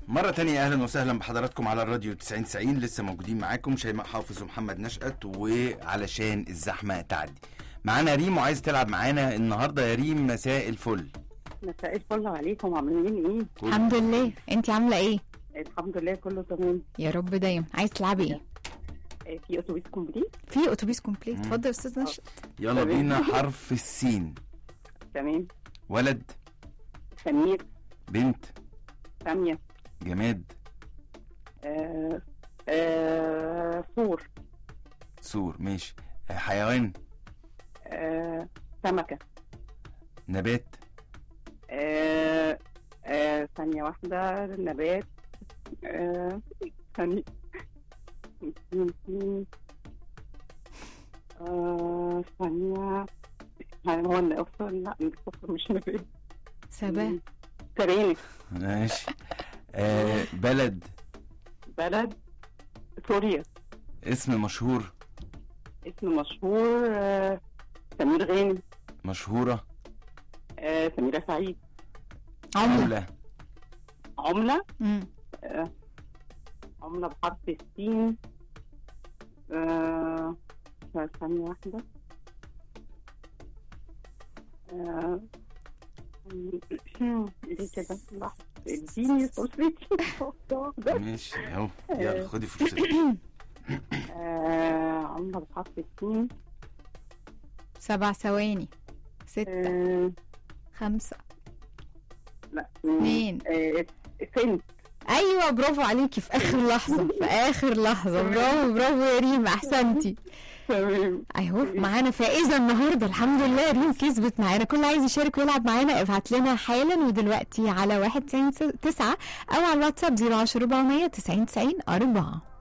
مرة تانية أهلا وسهلا بحضراتكم على الراديو 90 لسه موجودين معاكم شيماء حافظ ومحمد نشأت، وعلشان الزحمة تعدي معانا ريم وعايز تلعب معانا النهاردة. يا ريم مساء الفل. مساء الفل عليكم، عاملين ايه؟ الحمد لله، انتي عاملة ايه؟ الحمد لله كله تمام يا رب دايما. عايز تلعبي ايه؟ في اتوبيس كومبليت. في اتوبيس كومبليت. اتفضل يا استاذ نشأت. يلا بينا. حرف السين. تمام. ولد. سمير. بنت. سامية. جماد. سور. سور ماشي. حيوان. سمكة. نبات. ثانية واحدة. نبات. ثانية. ثانية. حيوان. لا مش نبات. سبا. سرينة. ماشي. بلد. بلد سوريا. اسم مشهور. اسم مشهور. سمير غانم. مشهورة. سميرة سعيد. عملة. عملة. عملة بحرف السين. ثانية واحدة. دي كده لحظة، اديني فرصتي. ماشي اهو، يلا خدي فرصتك. عملة بحرف السين. 7 ثواني. 6 5 لا 2 سنت. ايوه برافو عليكي، في اخر لحظة في اخر لحظة. برافو برافو يا ريم، احسنتي. تمام. اهو معانا فائزة النهاردة الحمد لله. ريم كسبت معانا. كل عايز يشارك ويلعب معانا ابعت لنا حالا ودلوقتي على 199 او على الواتساب 010 400 90 90 4.